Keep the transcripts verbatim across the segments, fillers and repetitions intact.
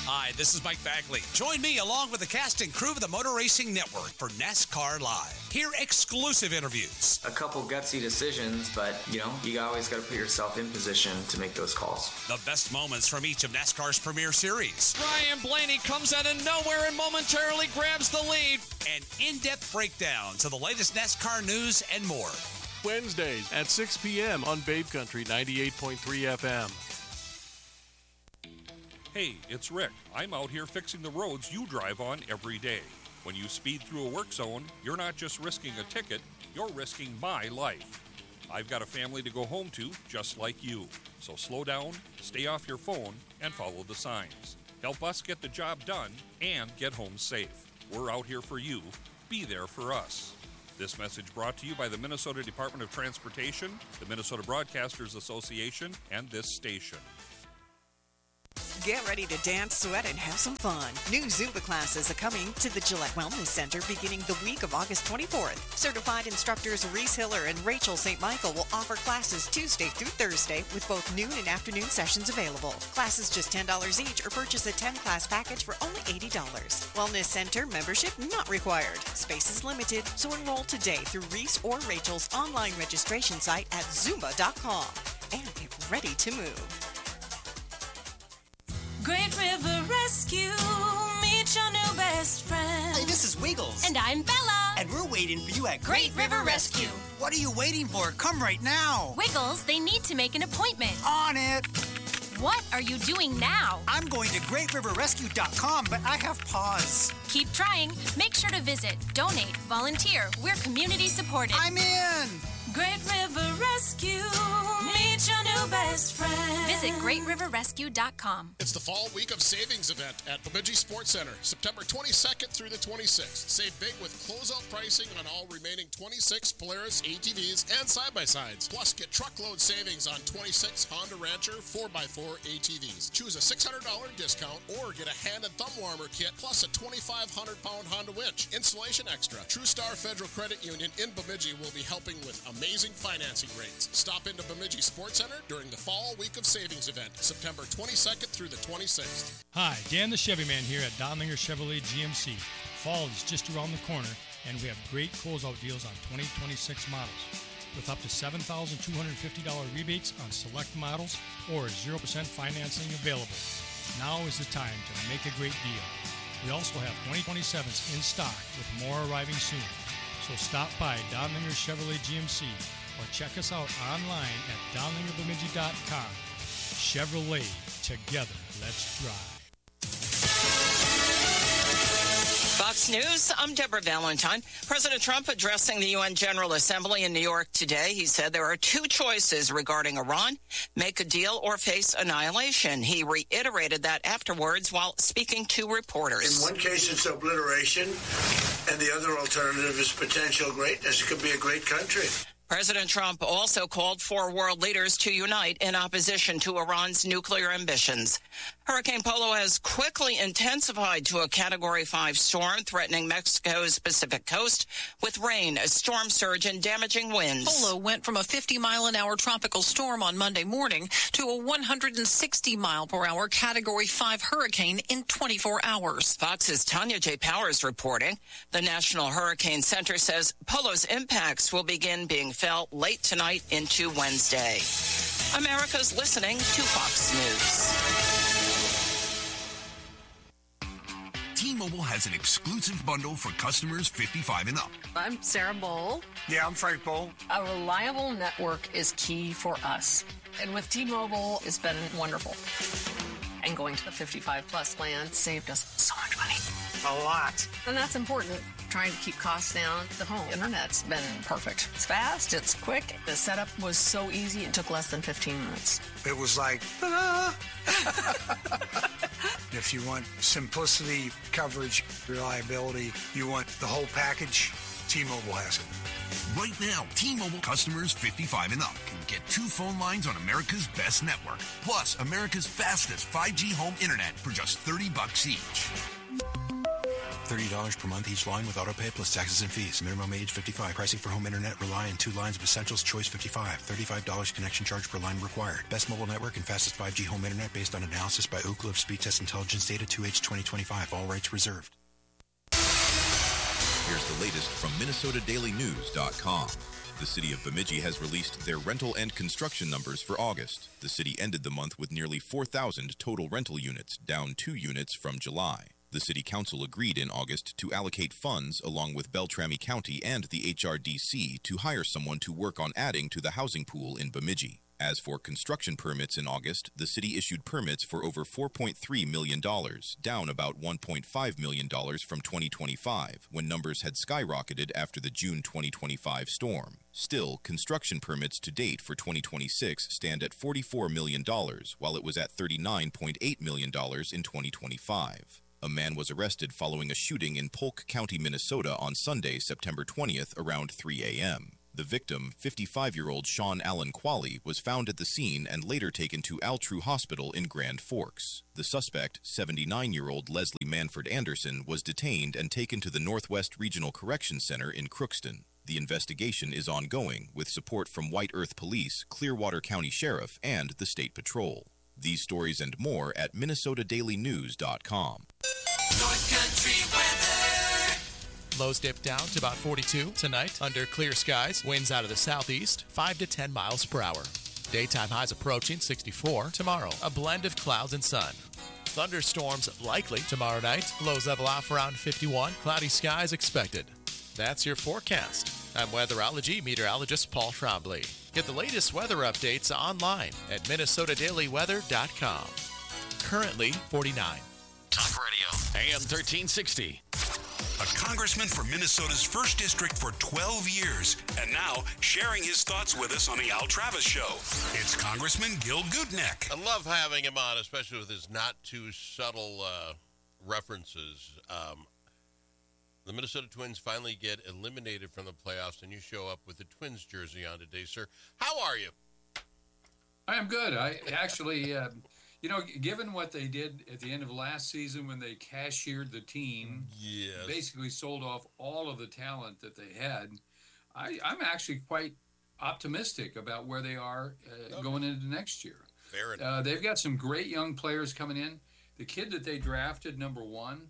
Hi, this is Mike Bagley. Join me along with the cast and crew of the Motor Racing Network for NASCAR Live. Hear exclusive interviews. A couple gutsy decisions, but, you know, you always got to put yourself in position to make those calls. The best moments from each of NASCAR's premier series. Ryan Blaney comes out of nowhere and momentarily grabs the lead. And in-depth breakdowns of the latest NASCAR news and more. Wednesdays at six p.m. on Babe Country ninety-eight point three F M. Hey, it's Rick. I'm out here fixing the roads you drive on every day. When you speed through a work zone, you're not just risking a ticket, you're risking my life. I've got a family to go home to, just like you. So slow down, stay off your phone, and follow the signs. Help us get the job done and get home safe. We're out here for you. Be there for us. This message brought to you by the Minnesota Department of Transportation, the Minnesota Broadcasters Association, and this station. Get ready to dance, sweat, and have some fun. New Zumba classes are coming to the Gillette Wellness Center beginning the week of August twenty-fourth. Certified instructors Reese Hiller and Rachel Saint Michael will offer classes Tuesday through Thursday with both noon and afternoon sessions available. Classes just ten dollars each or purchase a ten-class package for only eighty dollars. Wellness Center membership not required. Space is limited, so enroll today through Reese or Rachel's online registration site at zumba dot com and get ready to move. Great River Rescue, meet your new best friend. Hey, this is Wiggles. And I'm Bella. And we're waiting for you at Great, Great River Rescue. What are you waiting for? Come right now. Wiggles, they need to make an appointment. On it. What are you doing now? I'm going to great river rescue dot com, but I have pause. Keep trying. Make sure to visit, donate, volunteer. We're community supported. I'm in. Great River Rescue, meet your new best friend. Visit great river rescue dot com. It's the fall week of savings event at Bemidji Sports Center, September twenty-second through the twenty-sixth. Save big with closeout pricing on all remaining twenty-six Polaris A T Vs and side-by-sides. Plus, get truckload savings on twenty-six Honda Rancher four by four A T Vs. Choose a six hundred dollars discount or get a hand and thumb warmer kit plus a twenty-five hundred pound Honda winch. Installation extra. TrueStar Federal Credit Union in Bemidji will be helping with amazing financing rates. Stop into Bemidji Sports Center during the fall week of savings event, September twenty-second through the twenty-sixth. Hi, Dan the Chevy Man here at Donlinger Chevrolet G M C. Fall is just around the corner, and we have great closeout deals on twenty twenty-six models with up to seven thousand two hundred fifty dollars rebates on select models or zero percent financing available. Now is the time to make a great deal. We also have twenty twenty-sevens in stock with more arriving soon. So stop by Donlinger Chevrolet G M C or check us out online at donlinger bemidji dot com. Chevrolet, together, let's drive. Fox News, I'm Deborah Valentine. President Trump addressing the U N General Assembly in New York today. He said there are two choices regarding Iran, make a deal or face annihilation. He reiterated that afterwards while speaking to reporters. In one case, it's obliteration, and the other alternative is potential greatness. It could be a great country. President Trump also called for world leaders to unite in opposition to Iran's nuclear ambitions. Hurricane Polo has quickly intensified to a Category five storm threatening Mexico's Pacific coast with rain, a storm surge, and damaging winds. Polo went from a fifty mile an hour tropical storm on Monday morning to a one hundred sixty mile per hour Category five hurricane in twenty-four hours. Fox's Tanya J. Powers reporting. The National Hurricane Center says Polo's impacts will begin being felt late tonight into Wednesday. America's listening to Fox News. T-Mobile has an exclusive bundle for customers fifty-five and up. I'm Sarah Bowl. Yeah, I'm Frank Bowl. A reliable network is key for us. And with T-Mobile, it's been wonderful. And going to the fifty-five plus plan saved us so much money. A lot. And that's important. Trying to keep costs down. The home internet's been perfect. It's fast, it's quick. The setup was so easy, it took less than fifteen minutes. It was like, ta-da! If you want simplicity, coverage, reliability, you want the whole package, T-Mobile has it. Right now, T-Mobile customers fifty-five and up can get two phone lines on America's best network, plus America's fastest five G home internet for just thirty bucks each. thirty dollars per month each line with autopay plus taxes and fees. Minimum age fifty-five. Pricing for home internet rely on two lines of Essentials Choice fifty-five. thirty-five dollars connection charge per line required. Best mobile network and fastest five G home internet based on analysis by Ookla of Speed Test Intelligence Data two H twenty twenty-five. All rights reserved. Here's the latest from Minnesota Daily News dot com. The city of Bemidji has released their rental and construction numbers for August. The city ended the month with nearly four thousand total rental units, down two units from July. The city council agreed in August to allocate funds along with Beltrami County and the H R D C to hire someone to work on adding to the housing pool in Bemidji. As for construction permits in August, the city issued permits for over four point three million dollars, down about one point five million dollars from twenty twenty-five, when numbers had skyrocketed after the June twenty twenty-five storm. Still, construction permits to date for twenty twenty-six stand at forty-four million dollars, while it was at thirty-nine point eight million dollars in twenty twenty-five. A man was arrested following a shooting in Polk County, Minnesota on Sunday, September twentieth, around three a.m. The victim, fifty-five-year-old Sean Allen Qualley, was found at the scene and later taken to Altru Hospital in Grand Forks. The suspect, seventy-nine-year-old Leslie Manford Anderson, was detained and taken to the Northwest Regional Correction Center in Crookston. The investigation is ongoing, with support from White Earth Police, Clearwater County Sheriff, and the State Patrol. These stories and more at Minnesota Daily News dot com. North Country weather. Lows dip down to about forty-two tonight under clear skies. Winds out of the southeast, five to ten miles per hour. Daytime highs approaching sixty-four. Tomorrow, a blend of clouds and sun. Thunderstorms likely tomorrow night. Lows level off around fifty-one. Cloudy skies expected. That's your forecast. I'm weatherology meteorologist Paul Trombley. Get the latest weather updates online at Minnesota Daily Weather dot com. Currently forty-nine. Talk Radio. A M thirteen sixty. A congressman for Minnesota's first district for twelve years, and now sharing his thoughts with us on the Al Travis Show. It's Congressman Gil Gutnick. I love having him on, especially with his not too subtle uh, references. Um, the Minnesota Twins finally get eliminated from the playoffs, and you show up with the Twins jersey on today, sir. How are you? I am good. I actually... Uh, You know, given what they did at the end of last season when they cashiered the team, yes. basically sold off all of the talent that they had, I, I'm actually quite optimistic about where they are uh, okay. going into next year. Fair enough. Uh, they've got some great young players coming in. The kid that they drafted, number one,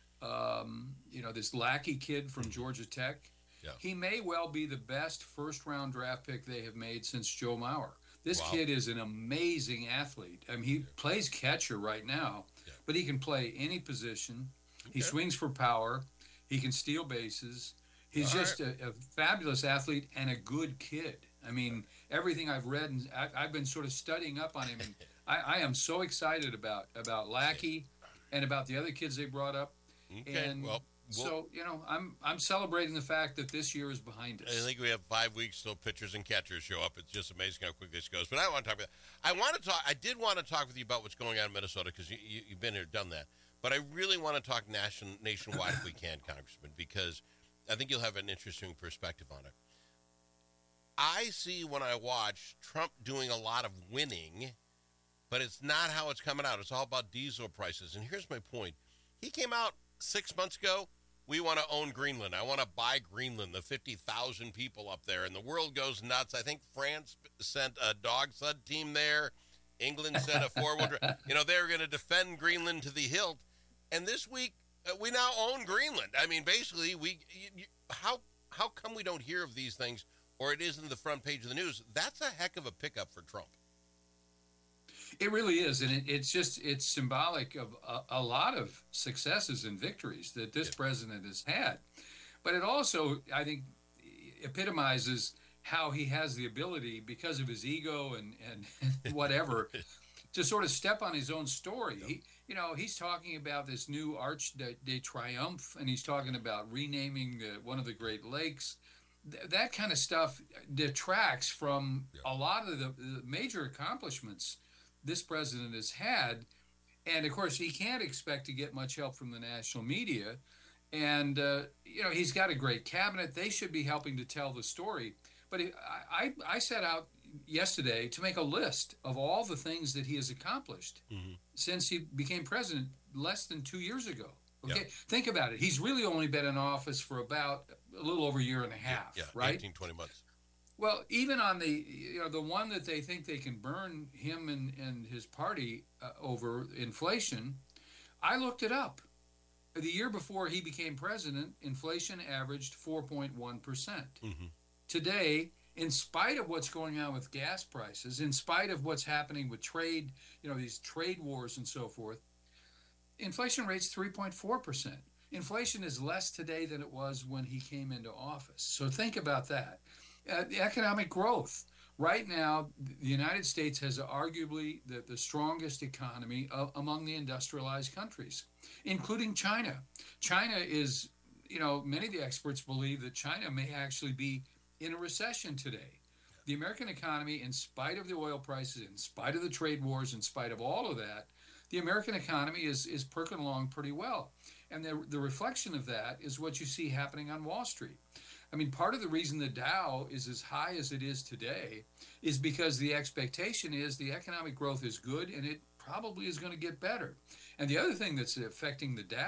um, you know, this Lackey kid from Georgia Tech, yeah. he may well be the best first-round draft pick they have made since Joe Mauer. This wow. kid is an amazing athlete. I mean, he plays catcher right now, yeah. but he can play any position. Okay. He swings for power. He can steal bases. He's All just right. a, a fabulous athlete and a good kid. I mean, everything I've read, and I've, I've been sort of studying up on him. And I, I am so excited about, about Lackey and about the other kids they brought up. Okay, and well. Well, so, you know, I'm I'm celebrating the fact that this year is behind us. I think we have five weeks till pitchers and catchers show up. It's just amazing how quick this goes. But I want to talk about I want to talk. I did want to talk with you about what's going on in Minnesota because you, you, you've been here, done that. But I really want to talk nation, nationwide if we can, Congressman, because I think you'll have an interesting perspective on it. I see when I watch Trump doing a lot of winning, but it's not how it's coming out. It's all about diesel prices. And here's my point. He came out six months ago. We want to own Greenland. I want to buy Greenland, the fifty thousand people up there. And the world goes nuts. I think France sent a dog sled team there. England sent a four-wheel drive. You know, they were going to defend Greenland to the hilt. And this week, uh, we now own Greenland. I mean, basically, we you, you, how how come we don't hear of these things or it isn't the front page of the news? That's a heck of a pickup for Trump. It really is, and it, it's just it's symbolic of a, a lot of successes and victories that this yeah. president has had. But it also, I think, epitomizes how he has the ability, because of his ego and, and whatever, to sort of step on his own story. Yep. He, you know, he's talking about this new Arch de, de Triomphe, and he's talking about renaming the, one of the Great Lakes. Th- that kind of stuff detracts from yep. a lot of the, the major accomplishments this president has had. And of course, he can't expect to get much help from the national media. And, uh, you know, he's got a great cabinet. They should be helping to tell the story. But I, I, I set out yesterday to make a list of all the things that he has accomplished mm-hmm. since he became president less than two years ago. Okay, Yeah. think about it. He's really only been in office for about a little over a year and a half, Yeah, right? eighteen, twenty months. Well, even on the you know the one that they think they can burn him and, and his party uh, over inflation, I looked it up. The year before he became president, inflation averaged four point one percent. Mm-hmm. Today, in spite of what's going on with gas prices, in spite of what's happening with trade, you know, these trade wars and so forth, inflation rate's three point four percent. Inflation is less today than it was when he came into office. So think about that. Uh, the economic growth. Right now, the United States has arguably the, the strongest economy of, among the industrialized countries, including China. China is, you know, many of the experts believe that China may actually be in a recession today. The American economy, in spite of the oil prices, in spite of the trade wars, in spite of all of that, the American economy is, is perking along pretty well. And the, the reflection of that is what you see happening on Wall Street. I mean, part of the reason the Dow is as high as it is today is because the expectation is the economic growth is good and it probably is going to get better. And the other thing that's affecting the Dow